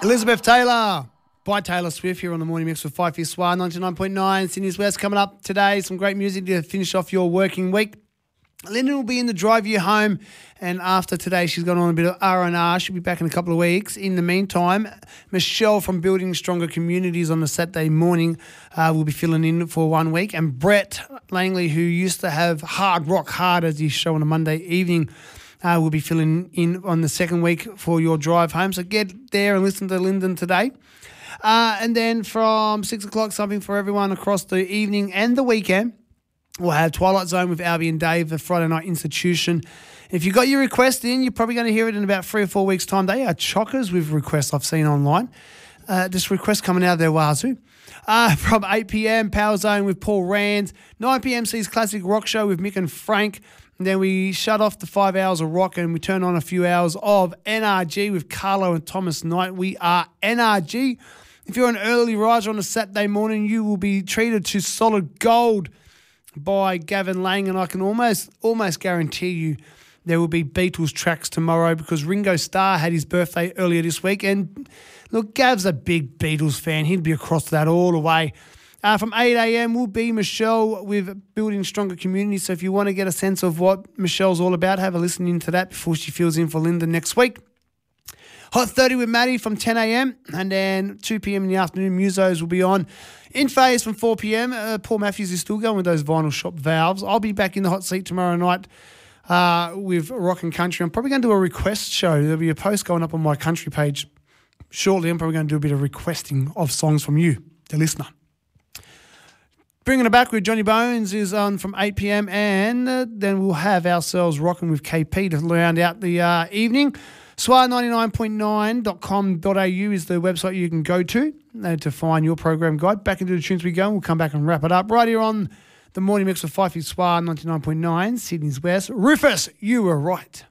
Elizabeth Taylor by Taylor Swift here on the Morning Mix with 5 Soir 99.9 Sydney's West. Coming up today, some great music to finish off your working week. Lyndon will be in the drive you home, and after today she's got on a bit of R&R. She'll be back in a couple of weeks. In the meantime, Michelle from Building Stronger Communities on the Saturday morning will be filling in for 1 week, and Brett Langley, who used to have Hard Rock Hard as his show on a Monday evening, will be filling in on the second week for your drive home. So get there and listen to Lyndon today. And then from 6 o'clock, something for everyone across the evening and the weekend. We'll have Twilight Zone with Albie and Dave, the Friday Night Institution. If you got your request in, you're probably going to hear it in about 3 or 4 weeks' time. They are chockers with requests I've seen online. This request coming out of their wazoo. From 8 p.m, Power Zone with Paul Rand. 9 p.m, sees Classic Rock Show with Mick and Frank. And then we shut off the 5 hours of rock and we turn on a few hours of NRG with Carlo and Thomas Knight. We are NRG. If you're an early riser on a Saturday morning, you will be treated to Solid Gold by Gavin Lang, and I can almost guarantee you there will be Beatles tracks tomorrow because Ringo Starr had his birthday earlier this week. And look, Gav's a big Beatles fan. He'd be across that all the way. From 8 a.m. will be Michelle with Building Stronger Communities. So if you want to get a sense of what Michelle's all about, have a listen into that before she fills in for Linda next week. Hot 30 with Maddie from 10 a.m. And then 2 p.m. in the afternoon, Musos will be on. In phase from 4 p.m, Paul Matthews is still going with those vinyl shop valves. I'll be back in the hot seat tomorrow night with Rock and Country. I'm probably going to do a request show. There'll be a post going up on my country page shortly. I'm probably going to do a bit of requesting of songs from you, the listener. Bringing it back with Johnny Bones is on from 8 p.m. and then we'll have ourselves rocking with KP to round out the evening. Soir99.9.com.au is the website you can go to find your program guide. Back into the tunes we go, and we'll come back and wrap it up right here on the Morning Mix with 5 Soir 99.9 Sydney's West. Rufus, you were right.